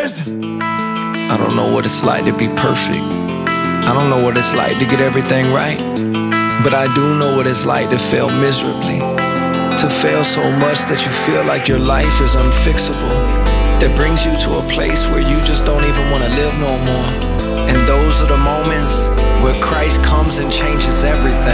I don't know what it's like to be perfect. I don't know what it's like to get everything right. But I do know what it's like to fail miserably. To fail so much that you feel like your life is unfixable. That brings you to a place where you just don't even want to live no more. And those are the moments where Christ comes and changes everything.